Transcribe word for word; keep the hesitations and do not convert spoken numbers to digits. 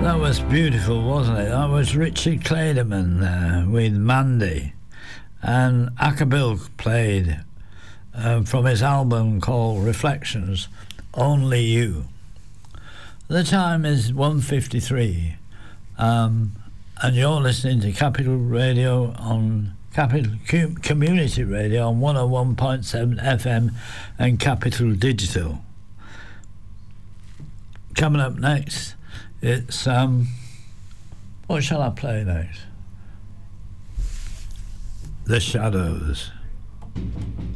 That was beautiful, wasn't it? That was Richard Clayderman there with Mandy. And Ackerbill played um, from his album called Reflections, Only You. The time is one fifty-three, um, and you're listening to Capital Radio on Capital Com- Community Radio on one oh one point seven F M and Capital Digital. Coming up next, it's um, what shall I play next? The Shadows.